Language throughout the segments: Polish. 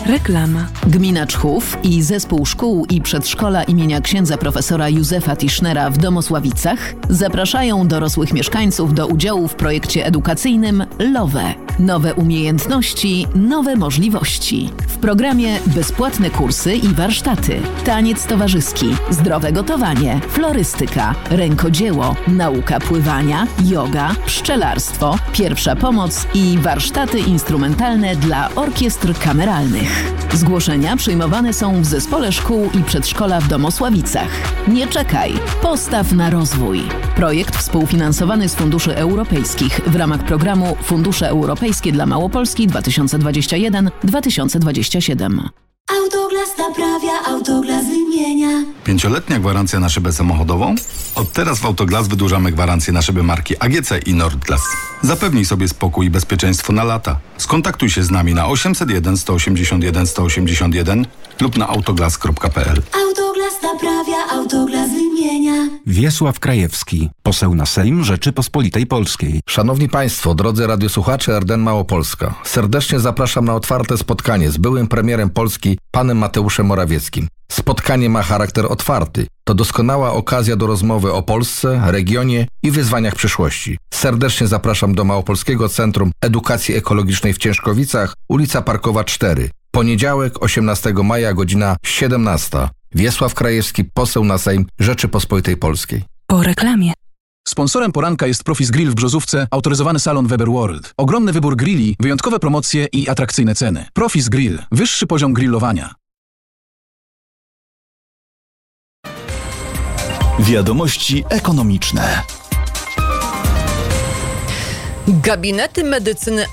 Reklama. Gmina Czchów i Zespół Szkół i Przedszkola imienia księdza profesora Józefa Tischnera w Domosławicach zapraszają dorosłych mieszkańców do udziału w projekcie edukacyjnym LOWE. Nowe umiejętności, nowe możliwości. W programie bezpłatne kursy i warsztaty, taniec towarzyski, zdrowe gotowanie, florystyka, rękodzieło, nauka pływania, joga, pszczelarstwo, pierwsza pomoc i warsztaty instrumentalne dla orkiestr kameralnych. Zgłoszenia przyjmowane są w Zespole Szkół i Przedszkola w Domosławicach. Nie czekaj, postaw na rozwój. Projekt współfinansowany z funduszy europejskich w ramach programu Fundusze Europejskie dla Małopolski 2021-2027. Autoglas naprawia, Autoglas wymienia. 5-letnia gwarancja na szybę samochodową? Od teraz w Autoglas wydłużamy gwarancję na szyby marki AGC i Nordglas. Zapewnij sobie spokój i bezpieczeństwo na lata. Skontaktuj się z nami na 801 181 181 lub na autoglas.pl. Autoglas naprawia, Autoglas wymienia. Wiesław Krajewski, poseł na Sejm Rzeczypospolitej Polskiej. Szanowni Państwo, drodzy radiosłuchacze RDN Małopolska, serdecznie zapraszam na otwarte spotkanie z byłym premierem Polski, panem Mateuszem Morawieckim. Spotkanie ma charakter otwarty. To doskonała okazja do rozmowy o Polsce, regionie i wyzwaniach przyszłości. Serdecznie zapraszam do Małopolskiego Centrum Edukacji Ekologicznej w Ciężkowicach, ulica Parkowa 4. Poniedziałek, 18 maja, godzina 17. Wiesław Krajewski, poseł na Sejm Rzeczypospolitej Polskiej. Po reklamie. Sponsorem poranka jest Profis Grill w Brzozówce, autoryzowany salon Weber World. Ogromny wybór grilli, wyjątkowe promocje i atrakcyjne ceny. Profis Grill. Wyższy poziom grillowania. Wiadomości ekonomiczne. Gabinety medycyny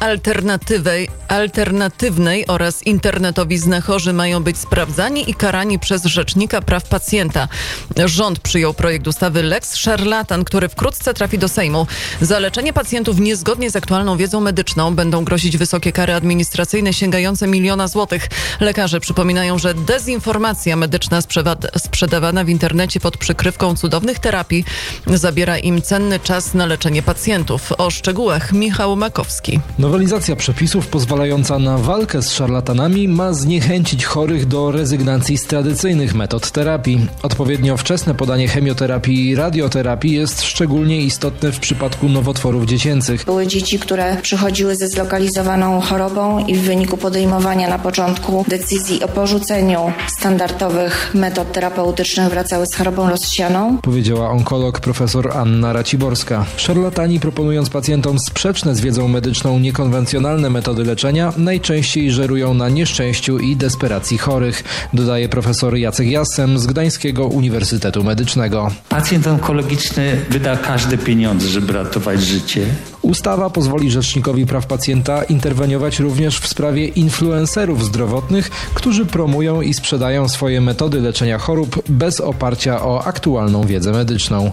alternatywnej oraz internetowi znachorzy mają być sprawdzani i karani przez Rzecznika Praw Pacjenta. Rząd przyjął projekt ustawy Lex Szarlatan, który wkrótce trafi do Sejmu. Za leczenie pacjentów niezgodnie z aktualną wiedzą medyczną będą grozić wysokie kary administracyjne sięgające 1 000 000 złotych. Lekarze przypominają, że dezinformacja medyczna sprzedawana w internecie pod przykrywką cudownych terapii zabiera im cenny czas na leczenie pacjentów. O szczegółach Michał Makowski. Nowelizacja przepisów pozwalająca na walkę z szarlatanami ma zniechęcić chorych do rezygnacji z tradycyjnych metod terapii. Odpowiednio wczesne podanie chemioterapii i radioterapii jest szczególnie istotne w przypadku nowotworów dziecięcych. Były dzieci, które przychodziły ze zlokalizowaną chorobą i w wyniku podejmowania na początku decyzji o porzuceniu standardowych metod terapeutycznych wracały z chorobą rozsianą. Powiedziała onkolog profesor Anna Raciborska. Szarlatani, proponując pacjentom sprzeczne z wiedzą medyczną niekonwencjonalne metody leczenia, najczęściej żerują na nieszczęściu i desperacji chorych, dodaje profesor Jacek Jassem z Gdańskiego Uniwersytetu Medycznego. Pacjent onkologiczny wyda każde pieniądze, żeby ratować życie. Ustawa pozwoli Rzecznikowi Praw Pacjenta interweniować również w sprawie influencerów zdrowotnych, którzy promują i sprzedają swoje metody leczenia chorób bez oparcia o aktualną wiedzę medyczną.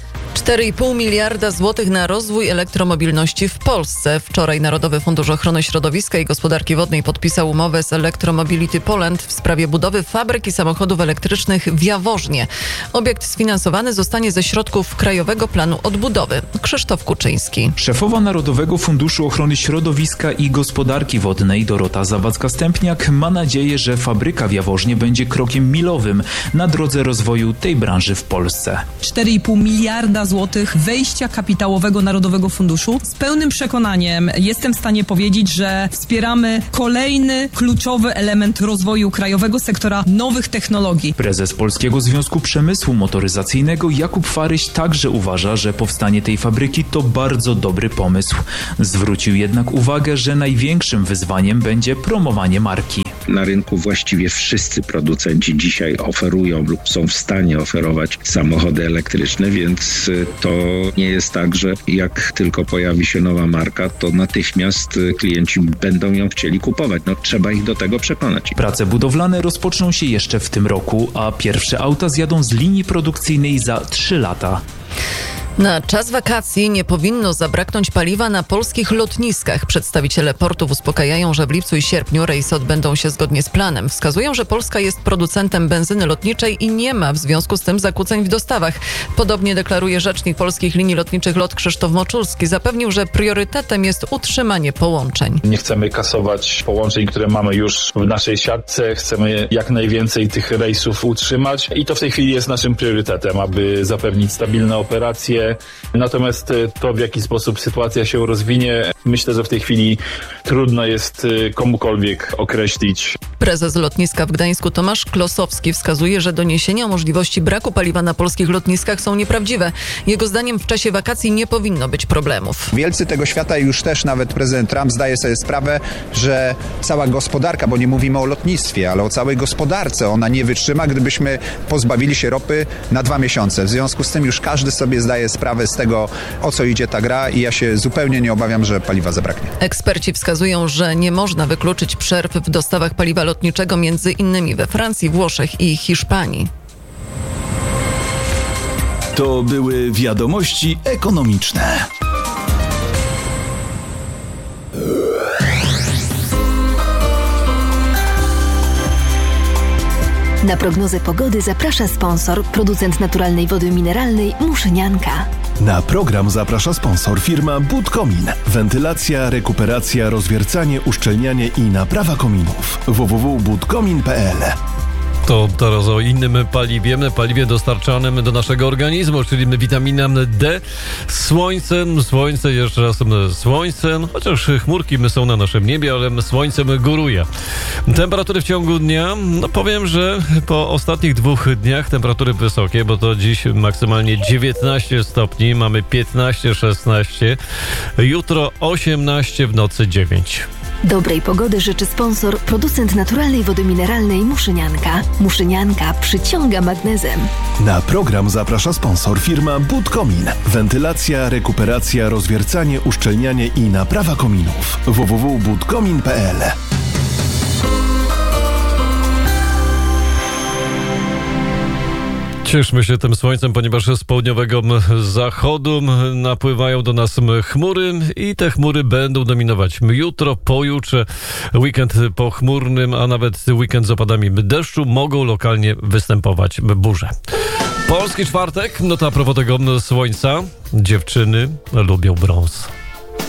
4,5 miliarda złotych na rozwój elektromobilności w Polsce. Wczoraj Narodowy Fundusz Ochrony Środowiska i Gospodarki Wodnej podpisał umowę z Electromobility Poland w sprawie budowy fabryki samochodów elektrycznych w Jaworznie. Obiekt sfinansowany zostanie ze środków Krajowego Planu Odbudowy. Krzysztof Kuczyński. Szefowa Narodowego Funduszu Ochrony Środowiska i Gospodarki Wodnej Dorota Zawadzka-Stępniak ma nadzieję, że fabryka w Jaworznie będzie krokiem milowym na drodze rozwoju tej branży w Polsce. 4,5 miliarda złotych wejścia kapitałowego Narodowego Funduszu. Z pełnym przekonaniem jestem w stanie powiedzieć, że wspieramy kolejny kluczowy element rozwoju krajowego sektora nowych technologii. Prezes Polskiego Związku Przemysłu Motoryzacyjnego Jakub Faryś także uważa, że powstanie tej fabryki to bardzo dobry pomysł. Zwrócił jednak uwagę, że największym wyzwaniem będzie promowanie marki. Na rynku właściwie wszyscy producenci dzisiaj oferują lub są w stanie oferować samochody elektryczne, więc to nie jest tak, że jak tylko pojawi się nowa marka, to natychmiast klienci będą ją chcieli kupować. Trzeba ich do tego przekonać. Prace budowlane rozpoczną się jeszcze w tym roku, a pierwsze auta zjadą z linii produkcyjnej za 3 lata. Na czas wakacji nie powinno zabraknąć paliwa na polskich lotniskach. Przedstawiciele portów uspokajają, że w lipcu i sierpniu rejsy odbędą się zgodnie z planem. Wskazują, że Polska jest producentem benzyny lotniczej i nie ma w związku z tym zakłóceń w dostawach. Podobnie deklaruje rzecznik Polskich Linii Lotniczych LOT Krzysztof Moczulski. Zapewnił, że priorytetem jest utrzymanie połączeń. Nie chcemy kasować połączeń, które mamy już w naszej siatce. Chcemy jak najwięcej tych rejsów utrzymać i to w tej chwili jest naszym priorytetem, aby zapewnić stabilne operacje. Natomiast to, w jaki sposób sytuacja się rozwinie, myślę, że w tej chwili trudno jest komukolwiek określić. Prezes lotniska w Gdańsku Tomasz Klosowski wskazuje, że doniesienia o możliwości braku paliwa na polskich lotniskach są nieprawdziwe. Jego zdaniem w czasie wakacji nie powinno być problemów. Wielcy tego świata, już też nawet prezydent Trump zdaje sobie sprawę, że cała gospodarka, bo nie mówimy o lotnictwie, ale o całej gospodarce, ona nie wytrzyma, gdybyśmy pozbawili się ropy na 2 miesiące. W związku z tym już każdy sobie zdaje sprawę z tego, o co idzie ta gra i ja się zupełnie nie obawiam, że paliwa zabraknie. Eksperci wskazują, że nie można wykluczyć przerw w dostawach paliwa lotniczego między innymi we Francji, Włoszech i Hiszpanii. To były wiadomości ekonomiczne. Na prognozę pogody zaprasza sponsor, producent naturalnej wody mineralnej Muszynianka. Na program zaprasza sponsor firma Budkomin. Wentylacja, rekuperacja, rozwiercanie, uszczelnianie i naprawa kominów. www.budkomin.pl. To teraz o innym paliwie dostarczanym do naszego organizmu, czyli witaminę D. Słońce, jeszcze raz słońce, chociaż chmurki są na naszym niebie, ale słońcem góruje. Temperatury w ciągu dnia, powiem, że po ostatnich 2 dniach temperatury wysokie, bo to dziś maksymalnie 19 stopni, mamy 15, 16, jutro 18, w nocy 9. Dobrej pogody życzy sponsor, producent naturalnej wody mineralnej Muszynianka. Muszynianka przyciąga magnezem. Na program zaprasza sponsor firma Budkomin. Wentylacja, rekuperacja, rozwiercanie, uszczelnianie i naprawa kominów. www.budkomin.pl. Cieszmy się tym słońcem, ponieważ z południowego zachodu napływają do nas chmury i te chmury będą dominować jutro, pojutrze. Weekend pochmurny, a nawet weekend z opadami deszczu, mogą lokalnie występować burze. Polski czwartek, to a propos tego słońca, dziewczyny lubią brąz.